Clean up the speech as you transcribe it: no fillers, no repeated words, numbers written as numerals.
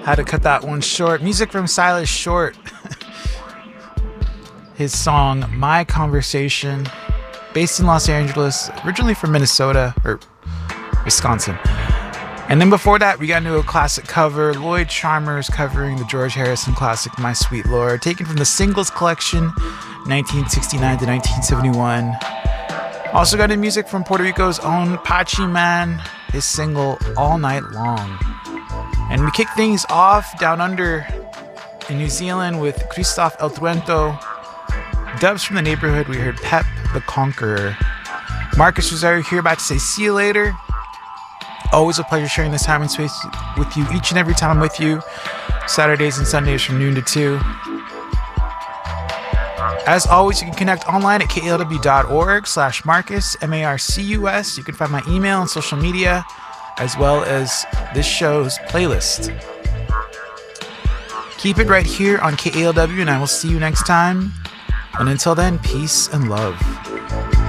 Had to cut that one short. Music from Silas Short. His song My Conversation, based in Los Angeles, originally from Minnesota or Wisconsin. And then before that, we got into a classic cover. Lloyd Charmers covering the George Harrison classic My Sweet Lord, taken from the Singles Collection, 1969 to 1971. Also got into music from Puerto Rico's own Pachi Man, his single All Night Long. And we kick things off down under in New Zealand with Christoph El Tuento. Dubs from the neighborhood, we heard Pep the Conqueror. Marcus Rosario here, about to say see you later. Always a pleasure sharing this time and space with you each and every time I'm with you. Saturdays and Sundays from noon to 2. As always, you can connect online at kalw.org/Marcus, Marcus. You can find my email and social media, as well as this show's playlist. Keep it right here on KALW, and I will see you next time. And until then, peace and love.